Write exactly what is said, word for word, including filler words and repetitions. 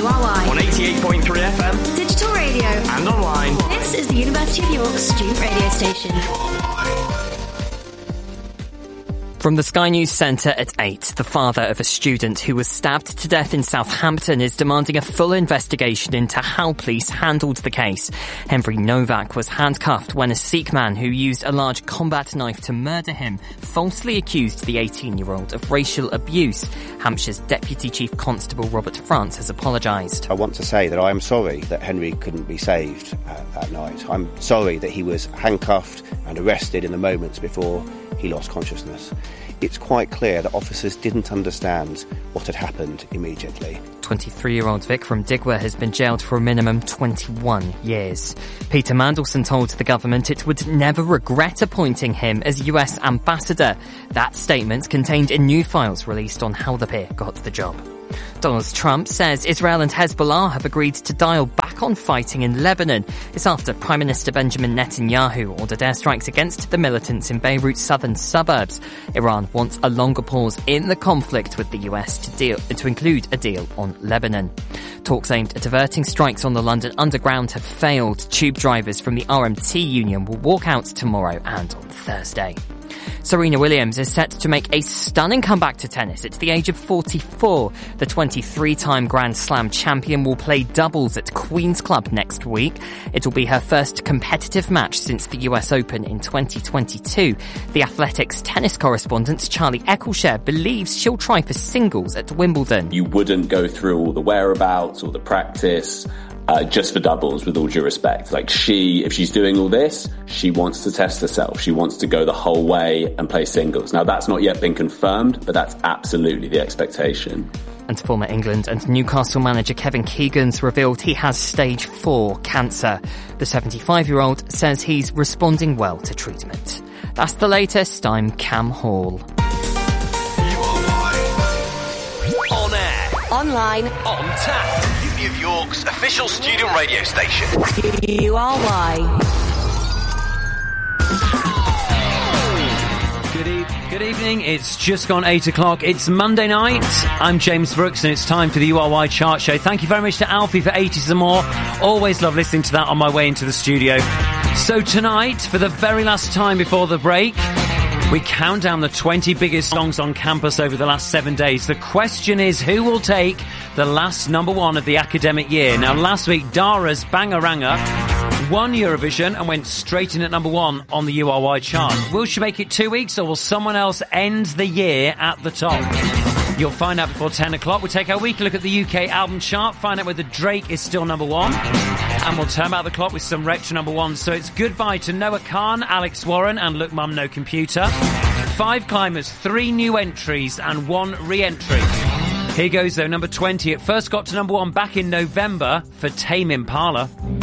U R Y. On eighty-eight point three F M. Digital radio. And online. This is the University of York student radio station. From the Sky News Centre at eight, the father of a student who was stabbed to death in Southampton is demanding a full investigation into how police handled the case. Henry Novak was handcuffed when a Sikh man who used a large combat knife to murder him falsely accused the eighteen-year-old of racial abuse. Hampshire's Deputy Chief Constable Robert France has apologised. I want to say that I am sorry that Henry couldn't be saved uh, that night. I'm sorry that he was handcuffed and arrested in the moments before he lost consciousness. It's quite clear that officers didn't understand what had happened immediately. twenty-three-year-old Vikram Digwa has been jailed for a minimum twenty-one years. Peter Mandelson told the government it would never regret appointing him as U S ambassador. That statement contained in new files released on how the peer got the job. Donald Trump says Israel and Hezbollah have agreed to dial back on fighting in Lebanon. It's after Prime Minister Benjamin Netanyahu ordered airstrikes against the militants in Beirut's southern suburbs. Iran wants a longer pause in the conflict with the U S to deal to include a deal on Lebanon. Talks aimed at averting strikes on the London Underground have failed. Tube drivers from the R M T union will walk out tomorrow and on Thursday. Serena Williams is set to make a stunning comeback to tennis at the age of forty-four. The twenty-three-time Grand Slam champion will play doubles at Queen's Club next week. It will be her first competitive match since the U S Open in twenty twenty-two. The Athletics tennis correspondent Charlie Eccleshare believes she'll try for singles at Wimbledon. You wouldn't go through all the whereabouts, all the practice, Uh, just for doubles, with all due respect. Like she, if she's doing all this, she wants to test herself. She wants to go the whole way and play singles. Now that's not yet been confirmed, but that's absolutely the expectation. And former England and Newcastle manager Kevin Keegan's revealed he has stage four cancer. The seventy-five-year-old says he's responding well to treatment. That's the latest. I'm Cam Hall. On air. Online. On tap. Uni of York's official student radio station. U R Y. Good, e- good evening. It's just gone eight o'clock. It's Monday night. I'm James Brooks and it's time for the U R Y Chart Show. Thank you very much to Alfie for eighties and more. Always love listening to that on my way into the studio. So tonight, for the very last time before the break, we count down the twenty biggest songs on campus over the last seven days. The question is, who will take the last number one of the academic year? Now, last week, Dara's Bangaranga won Eurovision and went straight in at number one on the U R Y chart. Will she make it two weeks or will someone else end the year at the top? You'll find out before ten o'clock. We'll take our weekly look at the U K album chart, find out whether Drake is still number one. And we'll turn back the clock with some retro number one. So it's goodbye to Noah Khan, Alex Warren, and Look Mum No Computer. Five climbers, three new entries, and one re-entry. Here goes, though, number twenty. It first got to number one back in November for Tame Impala.